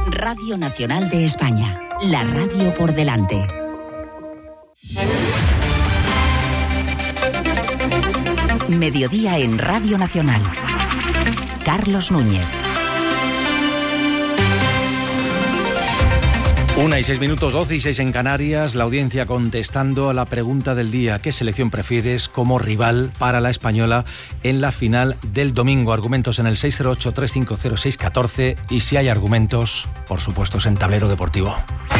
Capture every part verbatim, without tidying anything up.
Radio Nacional de España, la radio por delante. Mediodía en Radio Nacional. Carlos Núñez. Una y seis minutos, doce y seis en Canarias. La audiencia contestando a la pregunta del día: ¿qué selección prefieres como rival para la española en la final del domingo? Argumentos en el seis cero ocho, tres cinco cero, seis uno cuatro y si hay argumentos, por supuesto, en Tablero Deportivo.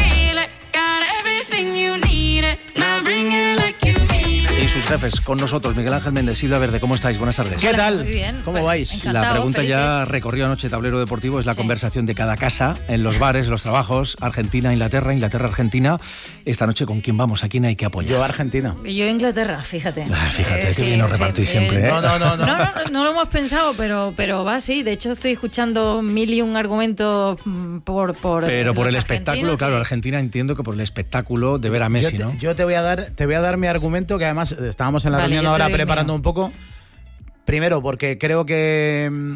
Y sus jefes con nosotros, Miguel Ángel Méndez, Silvia Verde, ¿cómo estáis? Buenas tardes. ¿Qué tal? Muy bien. ¿Cómo pues, vais? encantado, La pregunta felices. ya recorrió anoche Tablero Deportivo, es la Sí. conversación de cada casa, en los bares, en los trabajos, Argentina, Inglaterra, Inglaterra, Argentina. Esta noche, ¿con quién vamos? ¿A quién hay que apoyar? Yo Argentina. Y yo Inglaterra, fíjate. Ah, fíjate, Eh, qué sí, bien nos sí, repartís eh, siempre, ¿eh? No, no, no, no. No, no, no lo hemos pensado, pero, pero va así. De hecho, estoy escuchando mil y un argumentos mm, por, por Pero por los el espectáculo, argentinos, claro, sí. Argentina entiendo que por el espectáculo de ver a Messi, yo, te, ¿no? yo te voy a dar, te voy a dar mi argumento, que además estábamos en la Vale, reunión yo te ahora doy el preparando mío. un poco. Primero, porque creo que mm,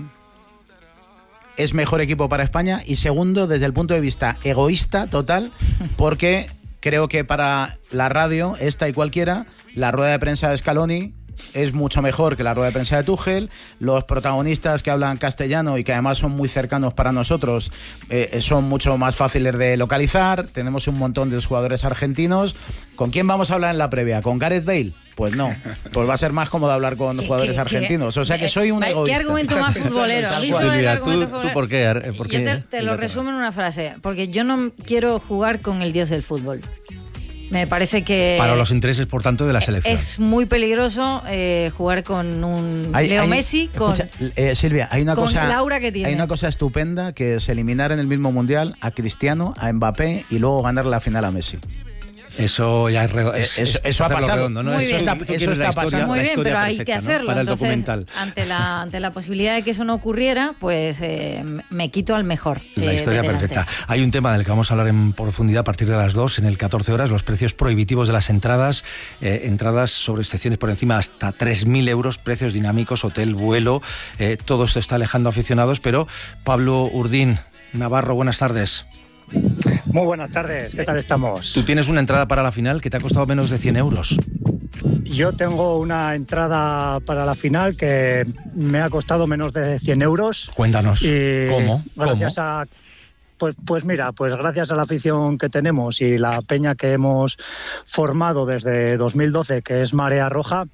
es mejor equipo para España. Y segundo, desde el punto de vista egoísta total, porque creo que para la radio, esta y cualquiera, la rueda de prensa de Scaloni es mucho mejor que la rueda de prensa de Tuchel. Los protagonistas que hablan castellano y que además son muy cercanos para nosotros eh, son mucho más fáciles de localizar. Tenemos un montón de jugadores argentinos. ¿Con quién vamos a hablar en la previa? ¿Con Gareth Bale? Pues no, pues va a ser más cómodo hablar con ¿Qué- jugadores qué- argentinos. O sea que qué- soy un ¿Qué egoísta. argumento más futbolero? ¿Has visto el Silvia, argumento ¿tú, tú futbolero? por qué? Ar- ¿Por qué Yo te, eh? te lo Inglaterra? resumo en una frase. Porque yo no quiero jugar con el dios del fútbol. Me parece que... Para los intereses, por tanto, de la selección. Es muy peligroso eh, jugar con un Hay- Leo hay- Messi, con... escucha, eh, Silvia, hay una con cosa, Laura que tiene. hay una cosa estupenda, que es eliminar en el mismo mundial a Cristiano, a Mbappé y luego ganar la final a Messi. Eso ya es, redo- es- Eh, eso- es eso ha hacerlo pasado. redondo, ¿no? Muy Eso bien. está, Eso tú quieres está la historia, pasando. Muy la bien, historia pero hay perfecta, que ¿no? hacerlo. Para el Entonces, documental. ante la ante la posibilidad de que eso no ocurriera, pues eh, me quito al mejor. La de- historia de delante. perfecta. Hay un tema del que vamos a hablar en profundidad a partir de las dos, en el catorce horas, los precios prohibitivos de las entradas, eh, entradas sobre excepciones por encima hasta tres mil euros, precios dinámicos, hotel, vuelo, eh, todo esto está alejando aficionados, pero Pablo Urdín, Navarro, buenas tardes. Muy buenas tardes, ¿qué tal estamos? Tú tienes una entrada para la final que te ha costado menos de cien euros. Yo tengo una entrada para la final que me ha costado menos de cien euros. Cuéntanos, Y ¿cómo? ¿Cómo? Gracias a, pues, pues mira, pues gracias a la afición que tenemos y la peña que hemos formado desde dos mil doce, que es Marea Roja,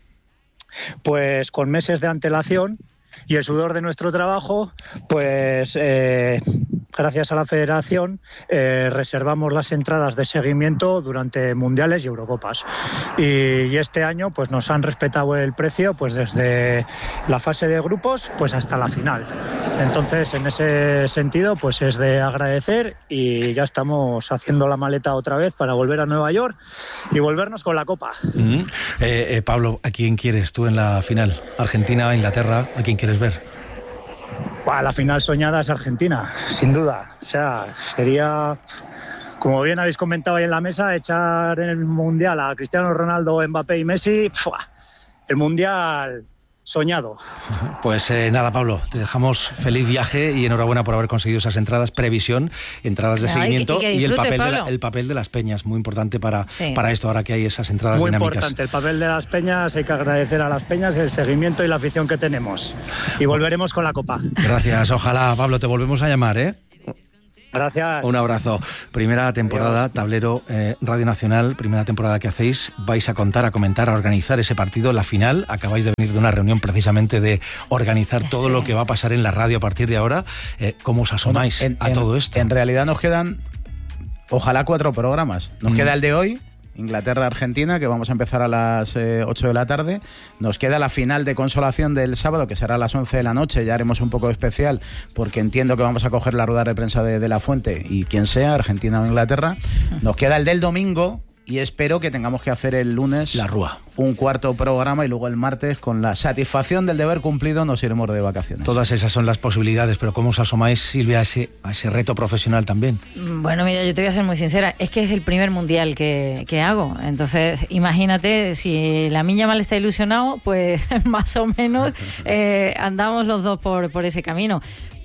pues con meses de antelación y el sudor de nuestro trabajo, pues eh, gracias a la federación eh, reservamos las entradas de seguimiento durante mundiales y Eurocopas. Y, y este año pues nos han respetado el precio pues desde la fase de grupos pues hasta la final. Entonces, en ese sentido, pues es de agradecer y ya estamos haciendo la maleta otra vez para volver a Nueva York y volvernos con la Copa. Mm. Eh, eh, Pablo, ¿a quién quieres tú en la final? Argentina, Inglaterra, ¿a quién quieres ver? Bah, la final soñada es Argentina, sin duda. O sea, sería, como bien habéis comentado ahí en la mesa, echar en el Mundial a Cristiano Ronaldo, Mbappé y Messi. ¡Fua! El Mundial soñado. Pues eh, nada, Pablo, te dejamos feliz viaje y enhorabuena por haber conseguido esas entradas, previsión, entradas de Claro, y que- seguimiento y que y, el, disfrute, papel de la- Pablo. el papel de las peñas, muy importante para, Sí. para esto, ahora que hay esas entradas Muy dinámicas. importante, el papel de las peñas, hay que agradecer a las peñas el seguimiento y la afición que tenemos. Y volveremos con la Copa. Gracias, ojalá, Pablo, te volvemos a llamar, ¿eh? Gracias. Un abrazo. Primera temporada, Tablero eh, Radio Nacional, primera temporada que hacéis. Vais a contar, a comentar, a organizar ese partido, la final. Acabáis de venir de una reunión precisamente de organizar todo Sí. lo que va a pasar en la radio a partir de ahora. Eh, ¿Cómo os asomáis En- a en- todo esto? En realidad nos quedan, ojalá, cuatro programas. Nos Mm. queda el de hoy, Inglaterra-Argentina, que vamos a empezar a las eh, ocho de la tarde. Nos queda la final de consolación del sábado, que será a las once de la noche. Ya haremos un poco especial, porque entiendo que vamos a coger la rueda de prensa de, de La Fuente y quien sea, Argentina o Inglaterra. Nos queda el del domingo y espero que tengamos que hacer el lunes La Rúa. un cuarto programa y luego el martes, con la satisfacción del deber cumplido, nos iremos de vacaciones. Todas esas son las posibilidades, pero ¿cómo os asomáis, Silvia, a ese, a ese reto profesional también? Bueno, mira, yo te voy a ser muy sincera, es que es el primer mundial que, que hago, entonces imagínate, si la miña mal está ilusionado, pues más o menos eh, andamos los dos por, por ese camino.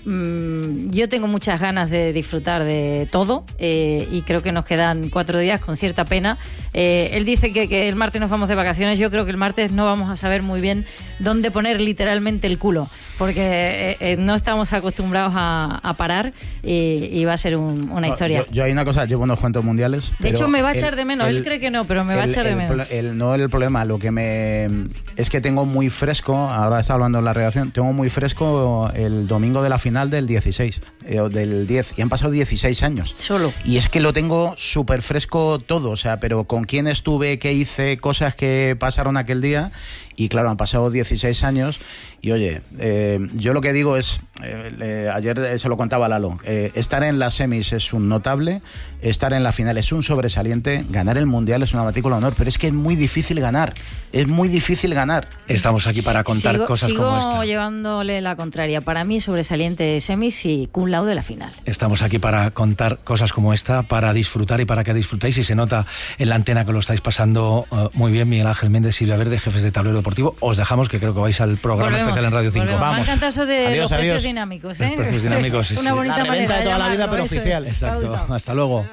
mmm, yo tengo muchas ganas de disfrutar de todo eh, y creo que nos quedan cuatro días con cierta pena. Eh, él dice que, que el martes nos vamos de vacaciones. Yo creo que el martes no vamos a saber muy bien dónde poner literalmente el culo, porque eh, eh, no estamos acostumbrados a, a parar y, y va a ser un, una historia. Yo, yo hay una cosa, llevo unos cuantos mundiales. De hecho, me va a echar el, de menos. El, él cree que no, pero me el, va a echar el, de menos. El, el, no el problema, lo que me es que tengo muy fresco, ahora está hablando en la redacción, tengo muy fresco el domingo de la final del dieciséis, eh, del diez, y han pasado dieciséis años. Solo. Y es que lo tengo súper fresco todo, o sea, pero con quién estuve, qué hice, cosas que pasaron aquel día. Y claro, han pasado dieciséis años y oye, eh, yo lo que digo es, eh, eh, ayer se lo contaba a Lalo, eh, estar en las semis es un notable, estar en la final es un sobresaliente, ganar el Mundial es una matrícula de honor, pero es que es muy difícil ganar, es muy difícil ganar. Estamos aquí para contar sigo, cosas sigo como esta. Sigo llevándole la contraria, para mí sobresaliente semis y cum laude de la final. Estamos aquí para contar cosas como esta, para disfrutar y para que disfrutéis, y se nota en la antena que lo estáis pasando uh, muy bien. Miguel Ángel Méndez, Silvia Verde, jefes de Tablero Deportivo. Os dejamos, que creo que vais al programa volvemos, especial en Radio cinco. Volvemos. Vamos. Me encanta eso de adiós, los adiós. precios dinámicos, ¿eh? Los precios dinámicos, sí, una sí. bonita La reventa manera de toda la vida, llamarlo, pero eso oficial. es. Exacto. Hasta luego.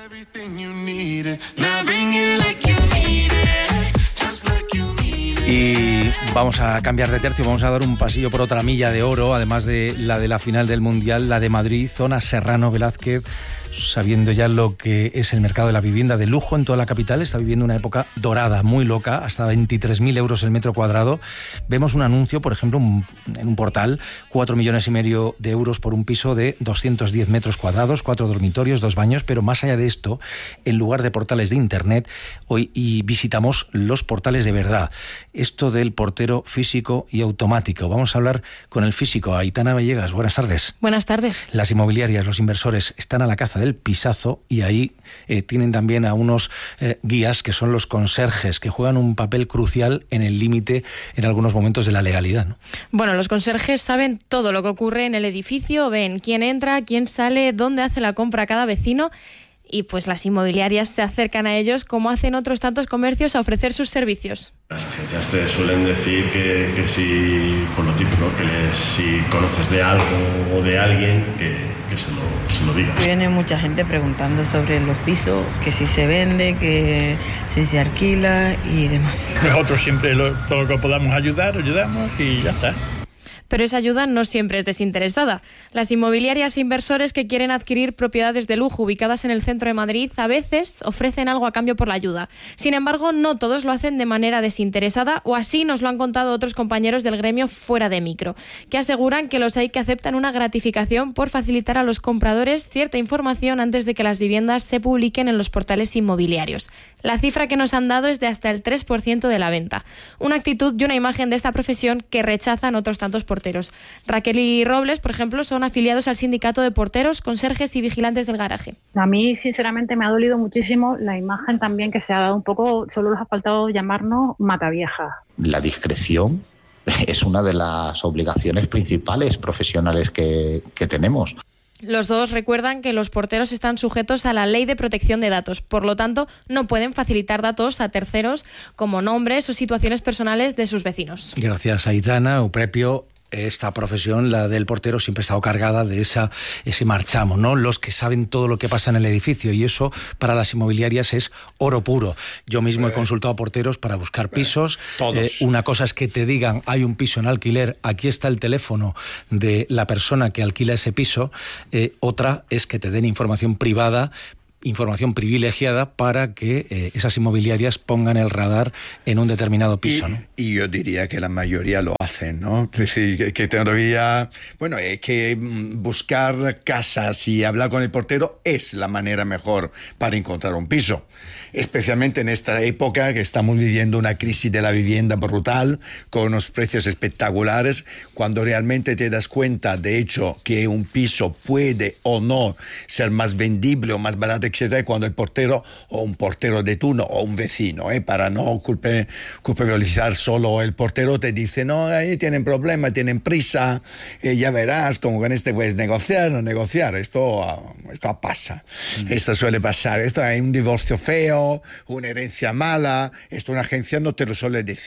Y vamos a cambiar de tercio, vamos a dar un pasillo por otra milla de oro, además de la de la final del Mundial, la de Madrid, zona Serrano Velázquez, sabiendo ya lo que es el mercado de la vivienda de lujo en toda la capital. Está viviendo una época dorada, muy loca, hasta veintitrés mil euros el metro cuadrado. Vemos un anuncio, por ejemplo, un, en un portal, cuatro millones y medio de euros por un piso de doscientos diez metros cuadrados, cuatro dormitorios, dos baños, pero más allá de esto, en lugar de portales de internet, hoy y visitamos los portales de verdad. Esto del portero físico y automático. Vamos a hablar con el físico, Aitana Villegas. Buenas tardes. Buenas tardes. Las inmobiliarias, los inversores están a la caza del pisazo y ahí eh, tienen también a unos eh, guías que son los conserjes, que juegan un papel crucial en el límite en algunos momentos de la legalidad, ¿no? Bueno, los conserjes saben todo lo que ocurre en el edificio, ven quién entra, quién sale, dónde hace la compra cada vecino. Y pues las inmobiliarias se acercan a ellos, como hacen otros tantos comercios, a ofrecer sus servicios. Las agencias te suelen decir que, que si, por lo típico, que les, si conoces de algo o de alguien, que, que se, lo, se lo digas. Viene mucha gente preguntando sobre los pisos, que si se vende, que si se alquila y demás. Nosotros siempre lo, todo lo que podamos ayudar, ayudamos y ya está. Pero esa ayuda no siempre es desinteresada. Las inmobiliarias e inversores que quieren adquirir propiedades de lujo ubicadas en el centro de Madrid a veces ofrecen algo a cambio por la ayuda. Sin embargo, no todos lo hacen de manera desinteresada, o así nos lo han contado otros compañeros del gremio fuera de micro, que aseguran que los hay que aceptan una gratificación por facilitar a los compradores cierta información antes de que las viviendas se publiquen en los portales inmobiliarios. La cifra que nos han dado es de hasta el tres por ciento de la venta. Una actitud y una imagen de esta profesión que rechazan otros tantos porteros. Raquel y Robles, por ejemplo, son afiliados al sindicato de porteros, conserjes y vigilantes del garaje. A mí, sinceramente, me ha dolido muchísimo la imagen también que se ha dado un poco, solo les ha faltado llamarnos mataviejas. La discreción es una de las obligaciones principales profesionales que, que tenemos. Los dos recuerdan que los porteros están sujetos a la Ley de Protección de Datos, por lo tanto, no pueden facilitar datos a terceros como nombres o situaciones personales de sus vecinos. Gracias, Aitana. Euprepio. Esta profesión, la del portero, siempre ha estado cargada de esa, ese marchamo, ¿no? Los que saben todo lo que pasa en el edificio, y eso para las inmobiliarias es oro puro. Yo mismo eh, he consultado a porteros para buscar pisos. Eh, todos. Eh, una cosa es que te digan, hay un piso en alquiler, aquí está el teléfono de la persona que alquila ese piso. Eh, otra es que te den información privada, información privilegiada para que eh, esas inmobiliarias pongan el radar en un determinado piso, y, ¿no? Y yo diría que la mayoría lo hacen, ¿no? Es decir, que, que todavía, bueno, es que buscar casas y hablar con el portero es la manera mejor para encontrar un piso. Especialmente en esta época que estamos viviendo una crisis de la vivienda brutal, con unos precios espectaculares, cuando realmente te das cuenta, de hecho, que un piso puede o no ser más vendible o más barato, etcétera, cuando el portero o un portero de turno o un vecino, ¿eh? para no culpe, culpabilizar solo el portero, te dice, no, ahí tienen problemas, tienen prisa, eh, ya verás, como con este puedes negociar o no negociar. Esto, esto pasa, mm. esto suele pasar, esto hay un divorcio feo, una herencia mala, esto una agencia no te lo suele decir.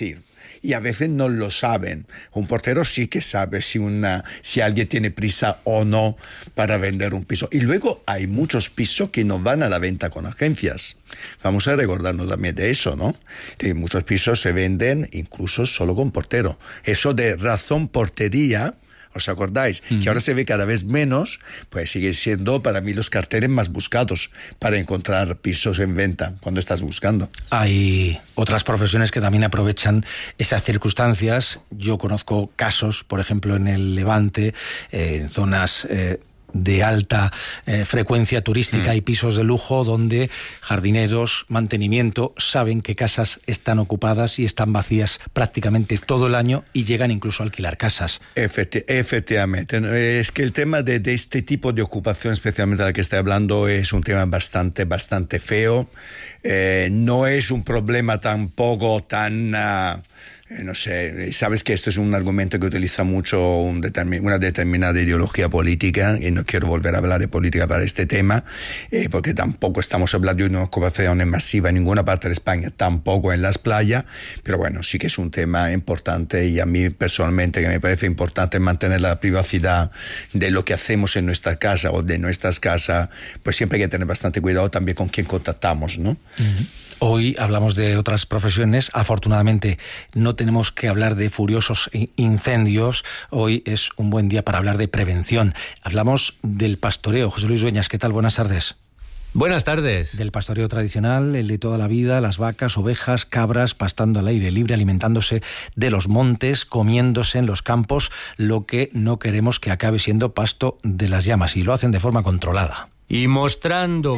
y a veces no lo saben. Un portero sí que sabe si, una, si alguien tiene prisa o no para vender un piso. Y luego hay muchos pisos que no van a la venta con agencias. Vamos a recordarnos también de eso, ¿no? Que muchos pisos se venden incluso solo con portero. Eso de razón portería, ¿os acordáis? Mm. Que ahora se ve cada vez menos, pues sigue siendo para mí los carteles más buscados para encontrar pisos en venta cuando estás buscando. Hay otras profesiones que también aprovechan esas circunstancias. Yo conozco casos, por ejemplo, en el Levante, eh, en zonas Eh, de alta eh, frecuencia turística mm. y pisos de lujo donde jardineros, mantenimiento, saben que casas están ocupadas y están vacías prácticamente todo el año y llegan incluso a alquilar casas. Efecti- efectivamente. Es que el tema de, de este tipo de ocupación, especialmente del que estoy hablando, es un tema bastante, bastante feo. Eh, no es un problema tampoco tan... Uh, Eh, no sé, sabes que esto es un argumento que utiliza mucho un determin- una determinada ideología política, y no quiero volver a hablar de política para este tema, eh, porque tampoco estamos hablando de una ocupación masiva en ninguna parte de España, tampoco en las playas, pero bueno, sí que es un tema importante, y a mí personalmente que me parece importante mantener la privacidad de lo que hacemos en nuestra casa o de nuestras casas, pues siempre hay que tener bastante cuidado también con quién contactamos, ¿no? Uh-huh. Hoy hablamos de otras profesiones. Afortunadamente no tenemos que hablar de furiosos incendios. Hoy es un buen día para hablar de prevención. Hablamos del pastoreo. José Luis Dueñas, ¿qué tal? Buenas tardes. Buenas tardes. Del pastoreo tradicional, el de toda la vida, las vacas, ovejas, cabras, pastando al aire libre, alimentándose de los montes, comiéndose en los campos, lo que no queremos que acabe siendo pasto de las llamas, y lo hacen de forma controlada. Y mostrando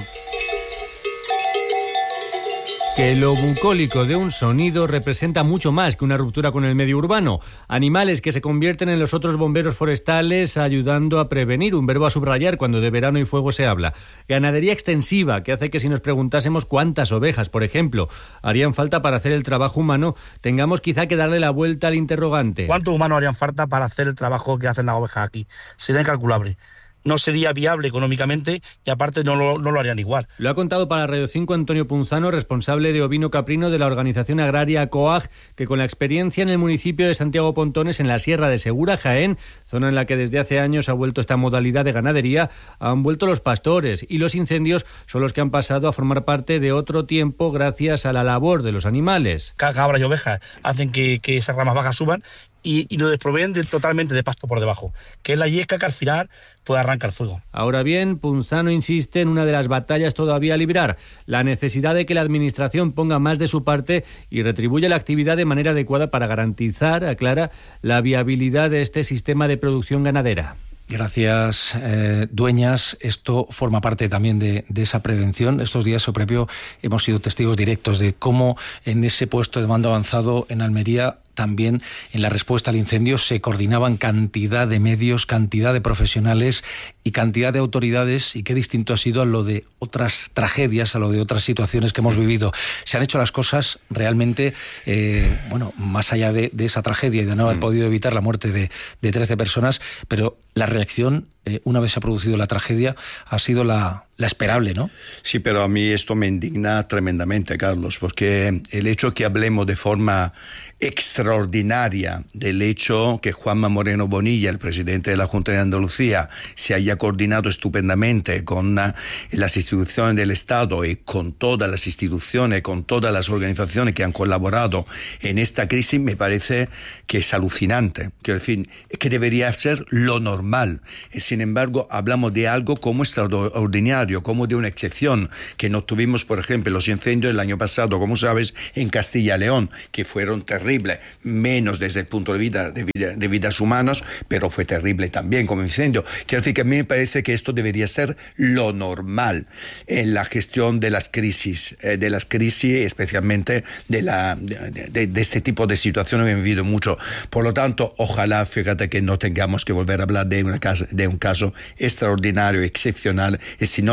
que lo bucólico de un sonido representa mucho más que una ruptura con el medio urbano. Animales que se convierten en los otros bomberos forestales, ayudando a prevenir, un verbo a subrayar cuando de verano y fuego se habla. Ganadería extensiva, que hace que si nos preguntásemos cuántas ovejas, por ejemplo, harían falta para hacer el trabajo humano, tengamos quizá que darle la vuelta al interrogante. ¿Cuántos humanos harían falta para hacer el trabajo que hacen las ovejas aquí? Sería incalculable. No sería viable económicamente y aparte no lo, no lo harían igual. Lo ha contado para Radio cinco Antonio Punzano, responsable de ovino caprino de la organización agraria COAG, que con la experiencia en el municipio de Santiago Pontones, en la Sierra de Segura, Jaén, zona en la que desde hace años ha vuelto esta modalidad de ganadería, han vuelto los pastores, y los incendios son los que han pasado a formar parte de otro tiempo gracias a la labor de los animales. Cabras y ovejas hacen que, que esas ramas bajas suban y, y lo desproveen de, totalmente de pasto por debajo, que es la yesca que al final puede arrancar fuego. Ahora bien, Punzano insiste en una de las batallas todavía a librar, la necesidad de que la administración ponga más de su parte y retribuya la actividad de manera adecuada para garantizar, aclara, la viabilidad de este sistema de producción ganadera. Gracias, eh, Dueñas. Esto forma parte también de, de esa prevención. Estos días, o propio, hemos sido testigos directos de cómo en ese puesto de mando avanzado en Almería, también en la respuesta al incendio, se coordinaban cantidad de medios, cantidad de profesionales y cantidad de autoridades, y qué distinto ha sido a lo de otras tragedias, a lo de otras situaciones que hemos vivido. Se han hecho las cosas realmente, eh, bueno, más allá de, de esa tragedia y de no haber podido evitar la muerte de, de trece personas, pero la reacción, eh, una vez se ha producido la tragedia, ha sido la, la esperable, ¿no? Sí, pero a mí esto me indigna tremendamente, Carlos, porque el hecho que hablemos de forma extraordinaria del hecho que Juanma Moreno Bonilla, el presidente de la Junta de Andalucía, se haya coordinado estupendamente con uh, las instituciones del Estado y con todas las instituciones, con todas las organizaciones que han colaborado en esta crisis, me parece que es alucinante. Quiero decir, que debería ser lo normal. Sin embargo, hablamos de algo como extraordinario, como de una excepción, que no tuvimos, por ejemplo, los incendios el año pasado, como sabes, en Castilla y León, que fueron terribles. Menos desde el punto de vista de, vida, de vidas humanos, pero fue terrible también como incendio. Quiero decir que a mí me parece que esto debería ser lo normal en la gestión de las crisis, eh, de las crisis, especialmente de, la, de, de, de este tipo de situaciones que hemos vivido mucho. Por lo tanto, ojalá, fíjate, que no tengamos que volver a hablar de, una casa, de un caso extraordinario, excepcional, sino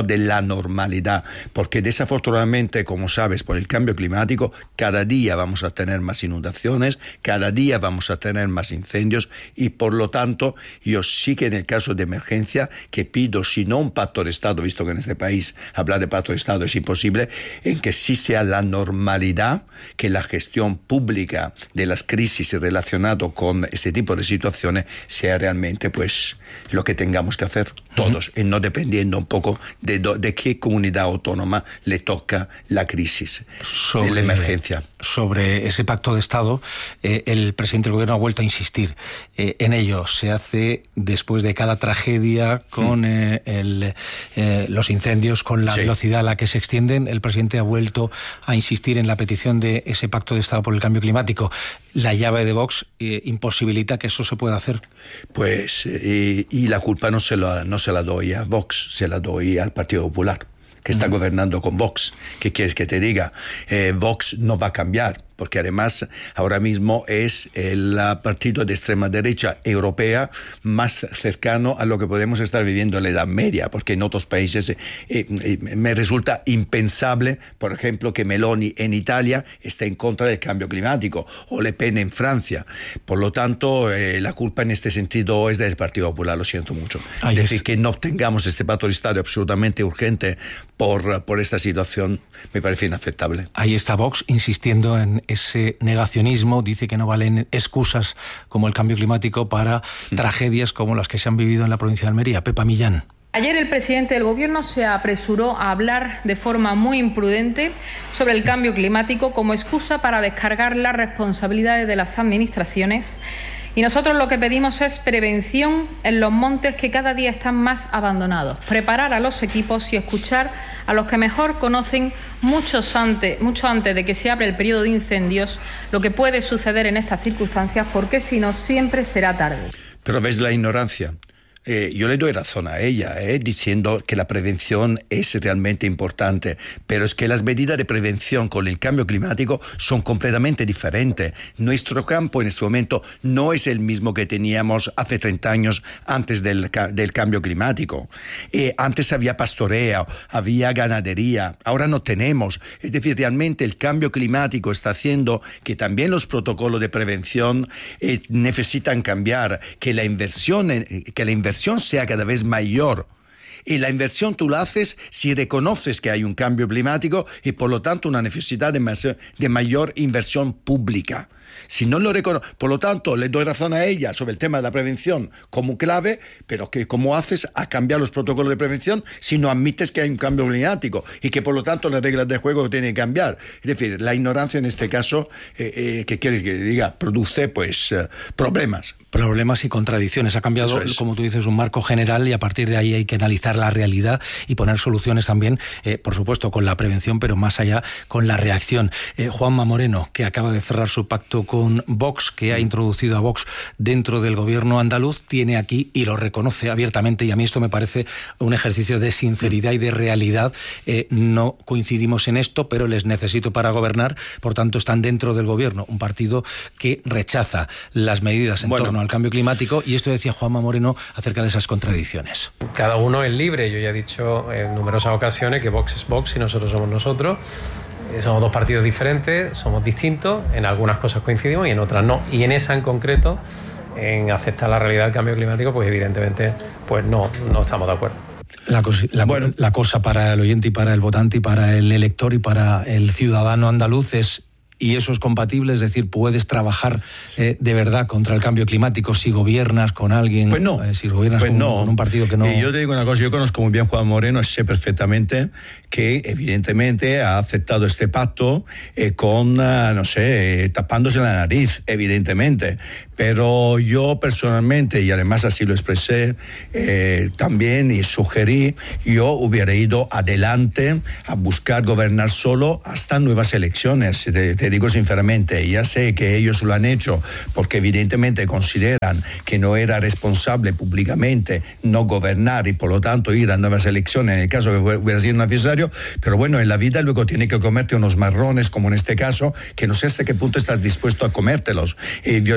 de la normalidad, porque desafortunadamente, como sabes, por el cambio climático, cada día vamos a tener más inundaciones, cada día vamos a tener más incendios y por lo tanto yo sí que en el caso de emergencia que pido, si no un pacto de Estado, visto que en este país hablar de pacto de Estado es imposible, en que sí sea la normalidad, que la gestión pública de las crisis relacionado con este tipo de situaciones sea realmente pues lo que tengamos que hacer todos, uh-huh. y no dependiendo un poco de, do, de qué comunidad autónoma le toca la crisis, sobre, la emergencia. Sobre ese pacto de Estado, eh, el presidente del gobierno ha vuelto a insistir eh, en ello. Se hace después de cada tragedia con mm. eh, el, eh, los incendios, con la sí. velocidad a la que se extienden. El presidente ha vuelto a insistir en la petición de ese pacto de Estado por el cambio climático. La llave de Vox eh, imposibilita que eso se pueda hacer. Pues, eh, y la culpa no se la, no se la doy a Vox, se la doy al Partido Popular, que está uh-huh. gobernando con Vox. ¿Qué quieres que te diga? Eh, Vox no va a cambiar, porque además ahora mismo es el partido de extrema derecha europea más cercano a lo que podemos estar viviendo en la Edad Media, porque en otros países eh, eh, me resulta impensable, por ejemplo, que Meloni en Italia esté en contra del cambio climático, o Le Pen en Francia. Por lo tanto, eh, la culpa en este sentido es del Partido Popular, lo siento mucho. Ahí es decir, es. que no obtengamos este pacto de Estado absolutamente urgente por, por esta situación me parece inaceptable. Ahí está Vox insistiendo en ese negacionismo, dice que no valen excusas como el cambio climático para mm. tragedias como las que se han vivido en la provincia de Almería. Pepa Millán. Ayer el presidente del Gobierno se apresuró a hablar de forma muy imprudente sobre el cambio climático como excusa para descargar las responsabilidades de las administraciones. Y nosotros lo que pedimos es prevención en los montes que cada día están más abandonados, preparar a los equipos y escuchar a los que mejor conocen muchos antes, mucho antes de que se abra el periodo de incendios lo que puede suceder en estas circunstancias, porque si no siempre será tarde. Pero ves la ignorancia. Eh, yo le doy razón a ella, eh, diciendo que la prevención es realmente importante, pero es que las medidas de prevención con el cambio climático son completamente diferentes. Nuestro campo en este momento no es el mismo que teníamos hace treinta años antes del, del cambio climático. Eh, antes había pastoreo, había ganadería, ahora no tenemos. Es decir, realmente el cambio climático está haciendo que también los protocolos de prevención eh, necesitan cambiar, que la inversión, eh, que la inversión sea cada vez mayor. Y la inversión tú la haces si reconoces que hay un cambio climático y por lo tanto una necesidad de, más, de mayor inversión pública. Si no lo reconoce, por lo tanto, le doy razón a ella sobre el tema de la prevención como clave, pero que cómo haces a cambiar los protocolos de prevención si no admites que hay un cambio climático y que por lo tanto las reglas de juego tienen que cambiar. Es decir, la ignorancia en este caso, eh, eh, ¿qué quieres que diga? Produce pues eh, problemas. Problemas y contradicciones. Ha cambiado, es. como tú dices, un marco general y a partir de ahí hay que analizar la realidad y poner soluciones también, eh, por supuesto, con la prevención, pero más allá con la reacción. Eh, Juanma Moreno, que acaba de cerrar su pacto con Vox, que ha introducido a Vox dentro del gobierno andaluz, tiene aquí, y lo reconoce abiertamente, y a mí esto me parece un ejercicio de sinceridad y de realidad. Eh, no coincidimos en esto, pero les necesito para gobernar, por tanto están dentro del gobierno. Un partido que rechaza las medidas en bueno. torno al cambio climático, y esto decía Juanma Moreno acerca de esas contradicciones. Cada uno es libre. Yo ya he dicho en numerosas ocasiones que Vox es Vox y nosotros somos nosotros. Somos dos partidos diferentes, somos distintos, en algunas cosas coincidimos y en otras no. Y en esa en concreto, en aceptar la realidad del cambio climático, pues evidentemente pues no, no estamos de acuerdo. La cosa, la, bueno. la cosa para el oyente y para el votante y para el elector y para el ciudadano andaluz es: ¿y eso es compatible? Es decir, ¿puedes trabajar eh, de verdad contra el cambio climático si gobiernas con alguien? Pues no. Eh, si gobiernas pues con, no. con un partido que no... Y yo te digo una cosa, yo conozco muy bien a Juan Moreno, sé perfectamente que evidentemente ha aceptado este pacto eh, con, uh, no sé, eh, tapándose la nariz, evidentemente. Pero yo personalmente, y además así lo expresé eh, también y sugerí, yo hubiera ido adelante a buscar gobernar solo hasta nuevas elecciones. Te, te digo sinceramente, ya sé que ellos lo han hecho porque evidentemente consideran que no era responsable públicamente no gobernar y por lo tanto ir a nuevas elecciones en el caso que hubiera sido necesario, pero bueno, en la vida luego tiene que comerte unos marrones como en este caso, que no sé hasta qué punto estás dispuesto a comértelos. Y yo, en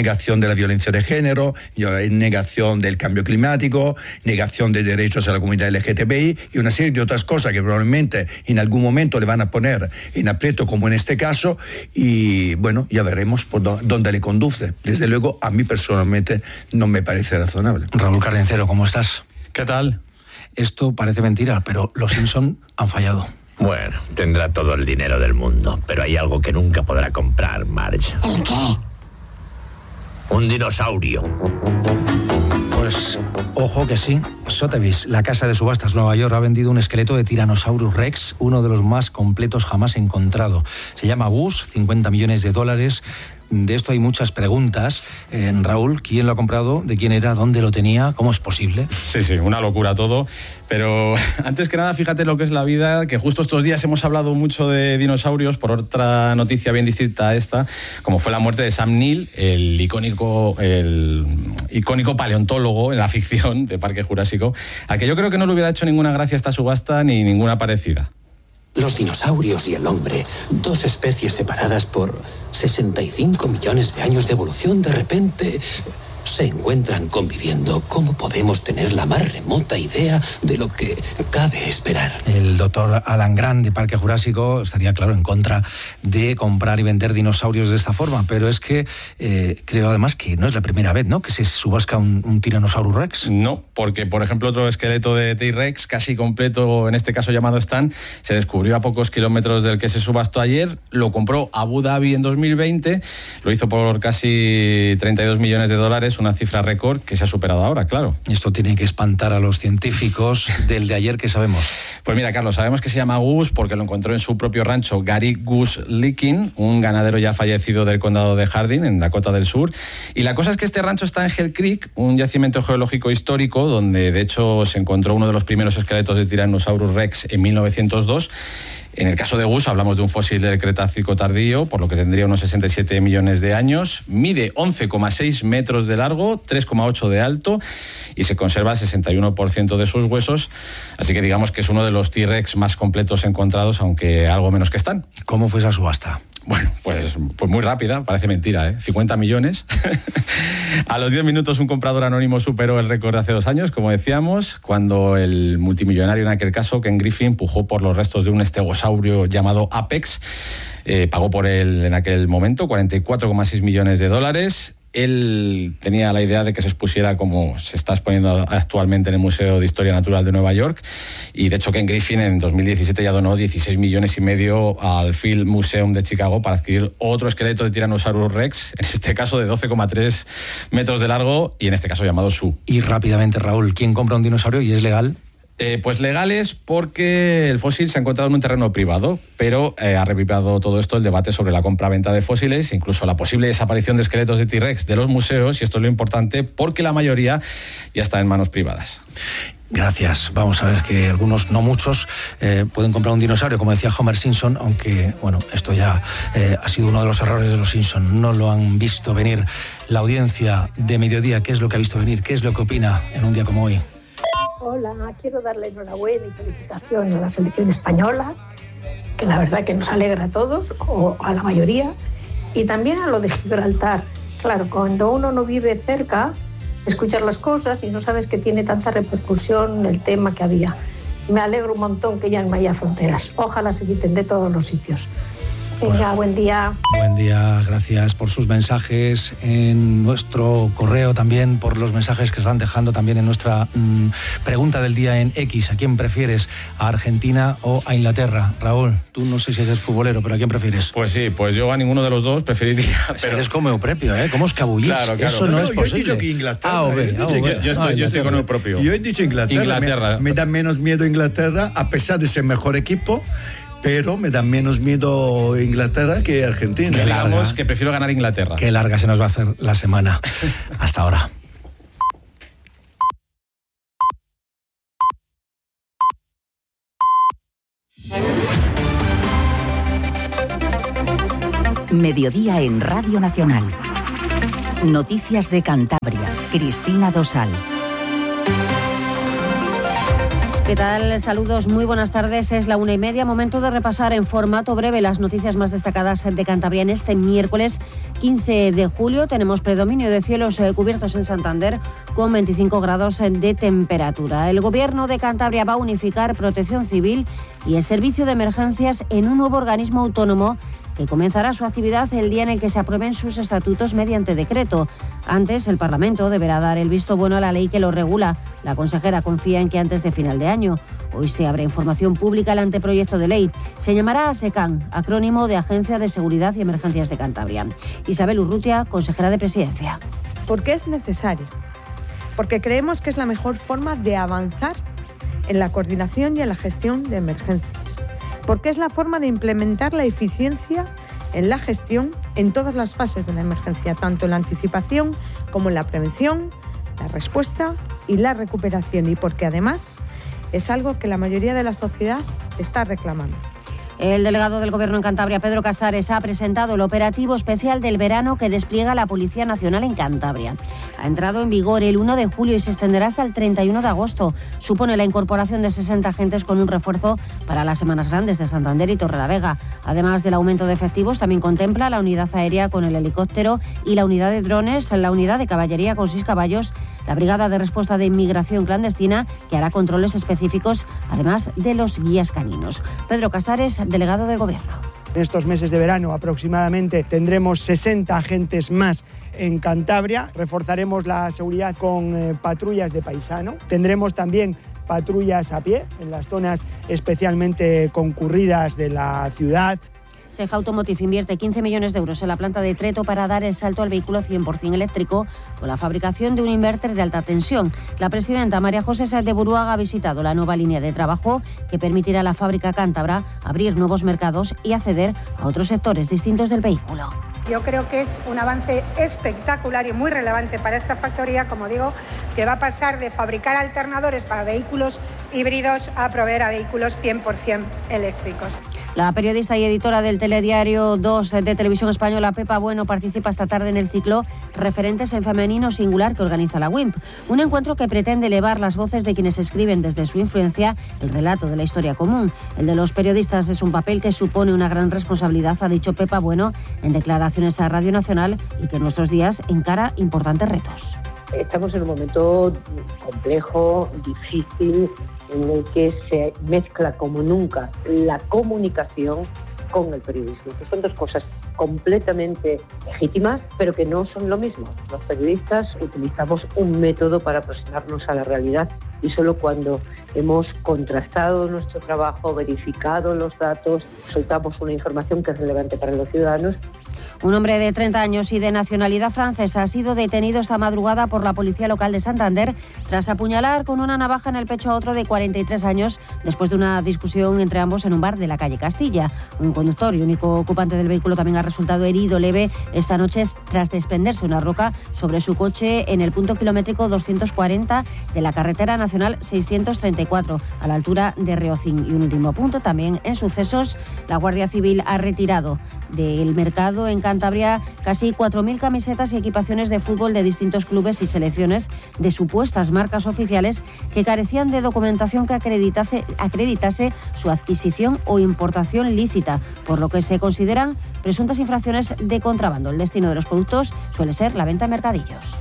negación de la violencia de género, negación del cambio climático, negación de derechos a la comunidad L G T B I y una serie de otras cosas que probablemente en algún momento le van a poner en aprieto, como en este caso, y bueno, ya veremos por dónde le conduce. Desde luego, a mí personalmente no me parece razonable. Raúl Cardencero, ¿cómo estás? ¿Qué tal? Esto parece mentira, pero los Simpson han fallado. Bueno, tendrá todo el dinero del mundo, pero hay algo que nunca podrá comprar, Marge. ¿El qué? Un dinosaurio. Pues, ojo que sí. Sotheby's, la casa de subastas Nueva York, ha vendido un esqueleto de Tyrannosaurus Rex, uno de los más completos jamás encontrado. Se llama Gus, cincuenta millones de dólares. De esto hay muchas preguntas. Eh, Raúl, ¿quién lo ha comprado? ¿De quién era? ¿Dónde lo tenía? ¿Cómo es posible? Sí, sí, una locura todo. Pero antes que nada, fíjate lo que es la vida, que justo estos días hemos hablado mucho de dinosaurios por otra noticia bien distinta a esta, como fue la muerte de Sam Neill, el icónico, el icónico paleontólogo en la ficción de Parque Jurásico, a que yo creo que no le hubiera hecho ninguna gracia esta subasta ni ninguna parecida. Los dinosaurios y el hombre, dos especies separadas por sesenta y cinco millones de años de evolución, de repente se encuentran conviviendo. ¿Cómo podemos tener la más remota idea de lo que cabe esperar? El doctor Alan Grant de Parque Jurásico estaría, claro, en contra de comprar y vender dinosaurios de esta forma, pero es que eh, creo además que no es la primera vez, ¿no?, que se subasca un, un Tyrannosaurus Rex. No, porque por ejemplo otro esqueleto de T-Rex casi completo, en este caso llamado Stan, se descubrió a pocos kilómetros del que se subastó ayer. Lo compró Abu Dhabi en dos mil veinte, lo hizo por casi treinta y dos millones de dólares, una cifra récord que se ha superado ahora, claro. Esto tiene que espantar a los científicos. Del de ayer, ¿qué sabemos? Pues mira, Carlos, sabemos que se llama Gus porque lo encontró en su propio rancho Gary Gus Likin, un ganadero ya fallecido del condado de Hardin, en Dakota del Sur. Y la cosa es que este rancho está en Hell Creek, un yacimiento geológico histórico donde de hecho se encontró uno de los primeros esqueletos de Tyrannosaurus Rex en mil novecientos dos. En el caso de Gus hablamos de un fósil del Cretácico tardío, por lo que tendría unos sesenta y siete millones de años. Mide once coma seis metros de largo, tres coma ocho de alto y se conserva el sesenta y uno por ciento de sus huesos. Así que digamos que es uno de los T-Rex más completos encontrados, aunque algo menos que están. ¿Cómo fue esa subasta? Bueno, pues, pues muy rápida, parece mentira, ¿eh? cincuenta millones. A los diez minutos un comprador anónimo superó el récord de hace dos años, como decíamos, cuando el multimillonario en aquel caso, Ken Griffin, pujó por los restos de un estegosaurio llamado Apex. Eh, pagó por él en aquel momento cuarenta y cuatro coma seis millones de dólares. Él tenía la idea de que se expusiera como se está exponiendo actualmente en el Museo de Historia Natural de Nueva York, y de hecho Ken Griffin en dos mil diecisiete ya donó dieciséis millones y medio al Field Museum de Chicago para adquirir otro esqueleto de Tyrannosaurus Rex, en este caso de doce coma tres metros de largo y en este caso llamado Su. Y rápidamente, Raúl, ¿quién compra un dinosaurio y es legal? Eh, pues legales porque el fósil se ha encontrado en un terreno privado, pero eh, ha revivado todo esto el debate sobre la compra-venta de fósiles, incluso la posible desaparición de esqueletos de T-Rex de los museos, y esto es lo importante porque la mayoría ya está en manos privadas. Gracias. Vamos a ver que algunos, no muchos, eh, pueden comprar un dinosaurio, como decía Homer Simpson, aunque, bueno, esto ya eh, ha sido uno de los errores de los Simpson. No lo han visto venir. La audiencia de Mediodía, ¿qué es lo que ha visto venir? ¿Qué es lo que opina en un día como hoy? Hola, quiero darle enhorabuena y felicitación a la selección española, que la verdad que nos alegra a todos, o a la mayoría, y también a lo de Gibraltar. Claro, cuando uno no vive cerca, escuchar las cosas y no sabes que tiene tanta repercusión el tema que había. Me alegro un montón que ya no haya fronteras. Ojalá se quiten de todos los sitios. Venga, buen día. Buen día, gracias por sus mensajes en nuestro correo, también por los mensajes que están dejando también en nuestra mmm, pregunta del día en X. ¿A quién prefieres? ¿A Argentina o a Inglaterra? Raúl, tú no sé si eres futbolero, pero ¿a quién prefieres? Pues sí, pues yo a ninguno de los dos preferiría. Pero eres como Eupropio, ¿eh? ¿Cómo escabullís? Claro, claro. Eso no, no es posible. Yo he dicho que Inglaterra. A o B, yo, a o B. Yo, estoy, no, yo estoy con Eupropio. Yo he dicho Inglaterra. Inglaterra. Me, me da menos miedo Inglaterra, a pesar de ser mejor equipo. Pero me da menos miedo Inglaterra que Argentina. Que digamos que prefiero ganar Inglaterra. Qué larga se nos va a hacer la semana. Hasta ahora. Mediodía en Radio Nacional. Noticias de Cantabria. Cristina Dosal. ¿Qué tal? Saludos, muy buenas tardes. Es la una y media, momento de repasar en formato breve las noticias más destacadas de Cantabria en este miércoles quince de julio. Tenemos predominio de cielos cubiertos en Santander con veinticinco grados de temperatura. El Gobierno de Cantabria va a unificar Protección Civil y el Servicio de Emergencias en un nuevo organismo autónomo que comenzará su actividad el día en el que se aprueben sus estatutos mediante decreto. Antes, el Parlamento deberá dar el visto bueno a la ley que lo regula. La consejera confía en que antes de final de año. Hoy se abre información pública el anteproyecto de ley. Se llamará ASECAN, acrónimo de Agencia de Seguridad y Emergencias de Cantabria. Isabel Urrutia, consejera de Presidencia. ¿Por qué es necesario? Porque creemos que es la mejor forma de avanzar en la coordinación y en la gestión de emergencias. Porque es la forma de implementar la eficiencia en la gestión en todas las fases de la emergencia, tanto en la anticipación como en la prevención, la respuesta y la recuperación, y porque además es algo que la mayoría de la sociedad está reclamando. El delegado del Gobierno en Cantabria, Pedro Casares, ha presentado el operativo especial del verano que despliega la Policía Nacional en Cantabria. Ha entrado en vigor el uno de julio y se extenderá hasta el treinta y uno de agosto. Supone la incorporación de sesenta agentes con un refuerzo para las Semanas Grandes de Santander y Torrelavega. Además del aumento de efectivos, también contempla la unidad aérea con el helicóptero y la unidad de drones, la unidad de caballería con seis caballos, la Brigada de Respuesta de Inmigración Clandestina, que hará controles específicos, además de los guías caninos. Pedro Casares, delegado del Gobierno. En estos meses de verano aproximadamente tendremos sesenta agentes más en Cantabria. Reforzaremos la seguridad con eh, patrullas de paisano. Tendremos también patrullas a pie en las zonas especialmente concurridas de la ciudad. Seja Automotive invierte quince millones de euros en la planta de Treto para dar el salto al vehículo cien por ciento eléctrico con la fabricación de un inverter de alta tensión. La presidenta María José Sáez de Buruaga ha visitado la nueva línea de trabajo que permitirá a la fábrica cántabra abrir nuevos mercados y acceder a otros sectores distintos del vehículo. Yo creo que es un avance espectacular y muy relevante para esta factoría, como digo, que va a pasar de fabricar alternadores para vehículos híbridos a proveer a vehículos cien por ciento eléctricos. La periodista y editora del telediario dos de Televisión Española, Pepa Bueno, participa esta tarde en el ciclo Referentes en Femenino Singular que organiza la W I M P. Un encuentro que pretende elevar las voces de quienes escriben desde su influencia el relato de la historia común. El de los periodistas es un papel que supone una gran responsabilidad, ha dicho Pepa Bueno en declaraciones a Radio Nacional, y que en nuestros días encara importantes retos. Estamos en un momento complejo, difícil, en el que se mezcla como nunca la comunicación con el periodismo, que son dos cosas completamente legítimas, pero que no son lo mismo. Los periodistas utilizamos un método para aproximarnos a la realidad, y solo cuando hemos contrastado nuestro trabajo, verificado los datos, soltamos una información que es relevante para los ciudadanos. Un hombre de treinta años y de nacionalidad francesa ha sido detenido esta madrugada por la policía local de Santander tras apuñalar con una navaja en el pecho a otro de cuarenta y tres años después de una discusión entre ambos en un bar de la calle Castilla. Un conductor y único ocupante del vehículo también ha resultado herido leve esta noche tras desprenderse una roca sobre su coche en el punto kilométrico doscientos cuarenta de la carretera nacional seiscientos treinta y cuatro a la altura de Reocín. Y un último punto también en sucesos: la Guardia Civil ha retirado del mercado en Cantabria casi cuatro mil camisetas y equipaciones de fútbol de distintos clubes y selecciones de supuestas marcas oficiales que carecían de documentación que acreditase, acreditase su adquisición o importación lícita, por lo que se consideran presuntas infracciones de contrabando. El destino de los productos suele ser la venta en mercadillos.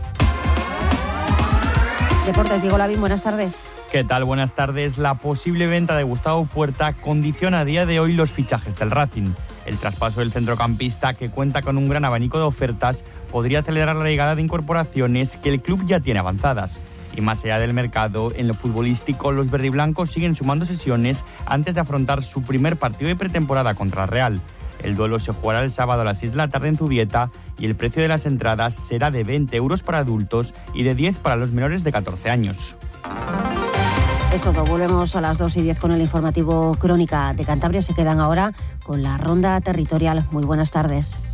Deportes, Diego Lavín, buenas tardes. ¿Qué tal? Buenas tardes. La posible venta de Gustavo Puerta condiciona a día de hoy los fichajes del Racing. El traspaso del centrocampista, que cuenta con un gran abanico de ofertas, podría acelerar la llegada de incorporaciones que el club ya tiene avanzadas. Y más allá del mercado, en lo futbolístico, los verdiblancos siguen sumando sesiones antes de afrontar su primer partido de pretemporada contra el Real. El duelo se jugará el sábado a las seis de la tarde en Zubieta y el precio de las entradas será de veinte euros para adultos y de diez para los menores de catorce años. Es todo, volvemos a las dos y diez con el informativo Crónica de Cantabria. Se quedan ahora con la ronda territorial. Muy buenas tardes.